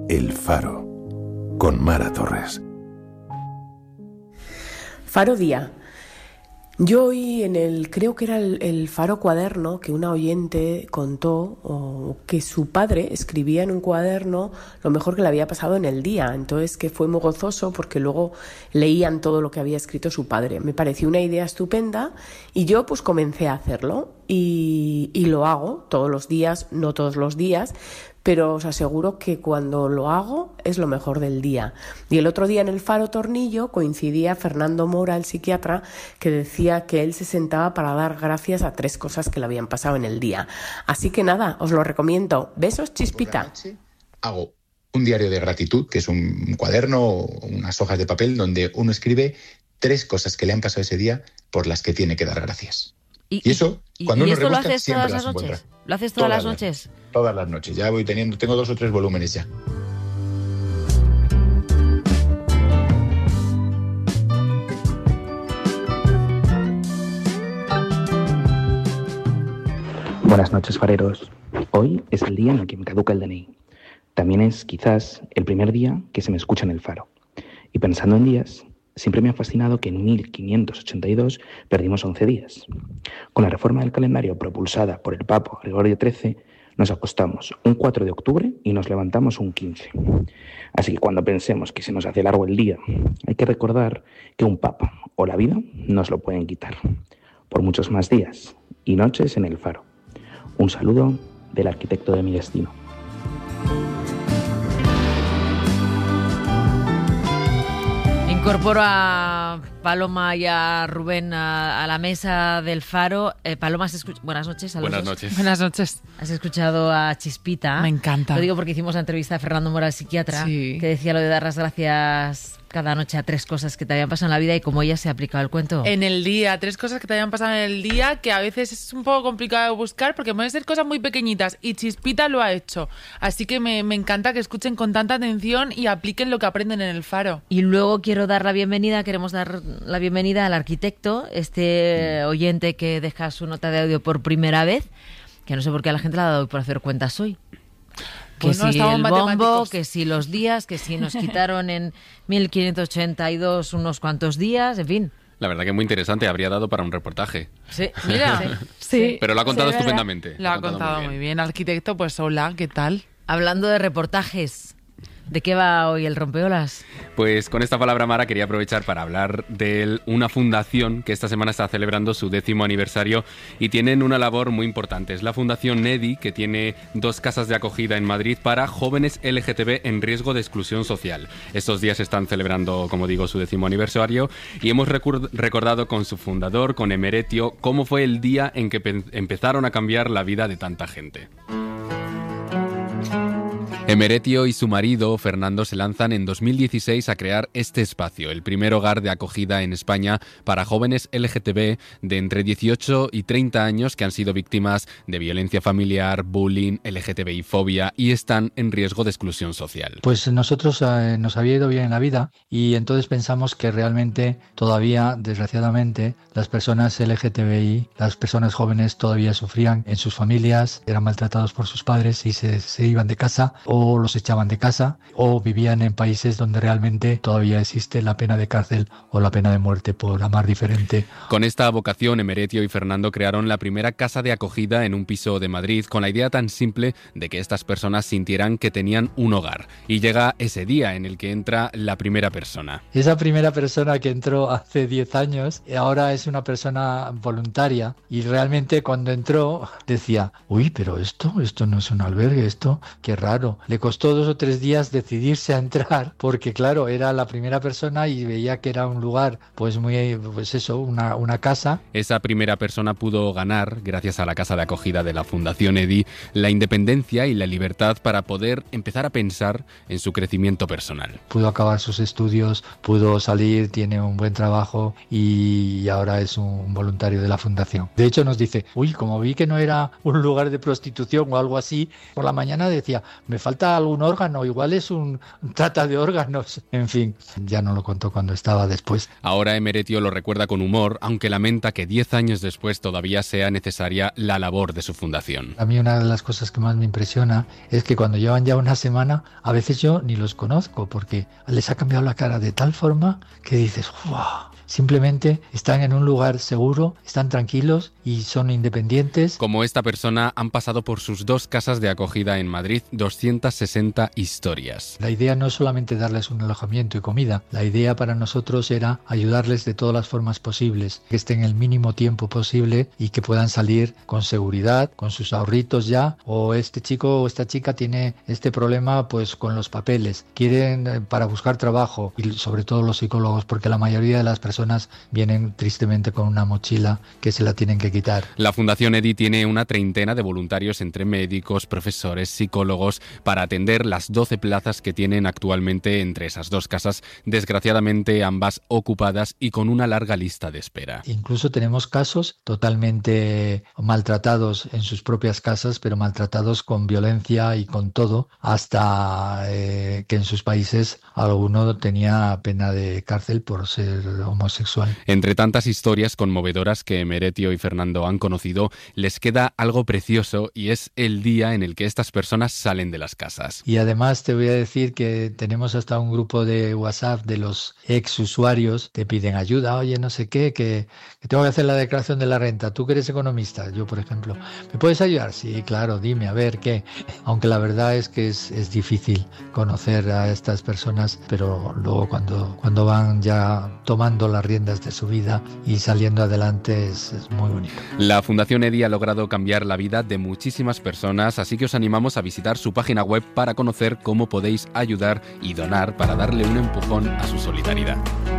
El Faro, con Mara Torres. Faro Día. Yo oí creo que era el Faro Cuaderno, que una oyente contó que su padre escribía en un cuaderno lo mejor que le había pasado en el día. Entonces, que fue muy gozoso porque luego leían todo lo que había escrito su padre. Me pareció una idea estupenda y yo pues comencé a hacerlo y lo hago todos los días, no todos los días, pero os aseguro que cuando lo hago es lo mejor del día. Y el otro día en el Faro Tornillo coincidía Fernando Mora, el psiquiatra, que decía que él se sentaba para dar gracias a 3 cosas que le habían pasado en el día. Así que nada, os lo recomiendo. Besos, Chispita. Hago un diario de gratitud, que es un cuaderno o unas hojas de papel donde uno escribe 3 cosas que le han pasado ese día por las que tiene que dar gracias. Y eso, cuando uno rebusca, siempre las encuentra. ¿Lo haces todas las noches? Todas las noches. Ya tengo 2 o 3 volúmenes ya. Buenas noches, fareros. Hoy es el día en el que me caduca el DNI. También es, quizás, el primer día que se me escucha en el Faro. Y pensando en días, siempre me ha fascinado que en 1582 perdimos 11 días. Con la reforma del calendario propulsada por el Papa Gregorio XIII, nos acostamos un 4 de octubre y nos levantamos un 15. Así que cuando pensemos que se nos hace largo el día, hay que recordar que un papa o la vida nos lo pueden quitar. Por muchos más días y noches en el Faro. Un saludo del arquitecto de mi destino. Incorporo a Paloma y a Rubén a la mesa del Faro. Paloma, buenas noches a los Buenas dos. noches. Buenas noches. Has escuchado a Chispita. Me encanta. Lo digo porque hicimos la entrevista a Fernando Mora, el psiquiatra, sí, que decía lo de dar las gracias cada noche a 3 cosas que te habían pasado en la vida y cómo ella se ha aplicado el cuento. En el día, 3 cosas que te hayan pasado en el día que a veces es un poco complicado de buscar porque pueden ser cosas muy pequeñitas y Chispita lo ha hecho. Así que me encanta que escuchen con tanta atención y apliquen lo que aprenden en el Faro. Y luego queremos dar la bienvenida al arquitecto, este oyente que deja su nota de audio por primera vez, que no sé por qué a la gente le ha dado por hacer cuentas hoy. Que Pues no, si el bombo, matemáticos. que si los días, que si nos quitaron en 1582 unos cuantos días, en fin. La verdad que es muy interesante, habría dado para un reportaje. Sí, Mira, sí. Pero lo ha contado Sí, estupendamente. Lo ha contado muy bien. Arquitecto, pues hola, ¿qué tal? Hablando de reportajes, ¿de qué va hoy el rompeolas? Pues con esta palabra, Mara, quería aprovechar para hablar de una fundación que esta semana está celebrando su 10º aniversario y tienen una labor muy importante. Es la Fundación NEDI, que tiene 2 casas de acogida en Madrid para jóvenes LGTB en riesgo de exclusión social. Estos días están celebrando, como digo, su 10º aniversario y hemos recordado con su fundador, con Emeretio, cómo fue el día en que empezaron a cambiar la vida de tanta gente. Emeretio y su marido, Fernando, se lanzan en 2016 a crear este espacio, el primer hogar de acogida en España para jóvenes LGTB de entre 18 y 30 años que han sido víctimas de violencia familiar, bullying, LGTBI-fobia y están en riesgo de exclusión social. Pues nosotros nos había ido bien en la vida y entonces pensamos que realmente todavía, desgraciadamente, las personas LGTBI, las personas jóvenes todavía sufrían en sus familias, eran maltratados por sus padres y se iban de casa o los echaban de casa o vivían en países donde realmente todavía existe la pena de cárcel o la pena de muerte por amar diferente. Con esta vocación, Emeretio y Fernando crearon la primera casa de acogida en un piso de Madrid con la idea tan simple de que estas personas sintieran que tenían un hogar. Y llega ese día en el que entra la primera persona. Esa primera persona que entró hace 10 años ahora es una persona voluntaria y realmente cuando entró decía, uy, pero esto no es un albergue, esto, qué raro. Le costó 2 o 3 días decidirse a entrar porque claro, era la primera persona y veía que era un lugar una casa. Esa primera persona pudo ganar, gracias a la casa de acogida de la Fundación EDI, la independencia y la libertad para poder empezar a pensar en su crecimiento personal. Pudo acabar sus estudios, pudo salir, tiene un buen trabajo y ahora es un voluntario de la Fundación. De hecho nos dice, uy, como vi que no era un lugar de prostitución o algo así, por la mañana decía, me falta falta algún órgano, igual es un trata de órganos. En fin, ya no lo contó cuando estaba después. Ahora Emeretio lo recuerda con humor, aunque lamenta que 10 años después todavía sea necesaria la labor de su fundación. A mí una de las cosas que más me impresiona es que cuando llevan ya una semana, a veces yo ni los conozco, porque les ha cambiado la cara de tal forma que dices, ¡wow! Simplemente están en un lugar seguro, están tranquilos y son independientes. Como esta persona, han pasado por sus 2 casas de acogida en Madrid 260 historias. La idea no es solamente darles un alojamiento y comida, la idea para nosotros era ayudarles de todas las formas posibles, que estén el mínimo tiempo posible y que puedan salir con seguridad, con sus ahorritos ya, o este chico o esta chica tiene este problema pues con los papeles, quieren para buscar trabajo, y sobre todo los psicólogos, porque la mayoría de las personas vienen tristemente con una mochila que se la tienen que quitar. La Fundación EDI tiene una treintena de voluntarios entre médicos, profesores, psicólogos para atender las 12 plazas que tienen actualmente entre esas 2 casas, desgraciadamente ambas ocupadas y con una larga lista de espera. Incluso tenemos casos totalmente maltratados en sus propias casas, pero maltratados con violencia y con todo, hasta que en sus países alguno tenía pena de cárcel por ser homosexual. Entre tantas historias conmovedoras que Emeretio y Fernando han conocido, les queda algo precioso y es el día en el que estas personas salen de las casas. Y además te voy a decir que tenemos hasta un grupo de WhatsApp de los ex usuarios, te piden ayuda, oye, no sé qué, que tengo que hacer la declaración de la renta, tú que eres economista, yo por ejemplo, ¿me puedes ayudar? Sí, claro, dime, a ver, ¿qué? Aunque la verdad es que es difícil conocer a estas personas, pero luego cuando van ya tomando las riendas de su vida y saliendo adelante es muy bonito. La Fundación EDI ha logrado cambiar la vida de muchísimas personas, así que os animamos a visitar su página web para conocer cómo podéis ayudar y donar para darle un empujón a su solidaridad.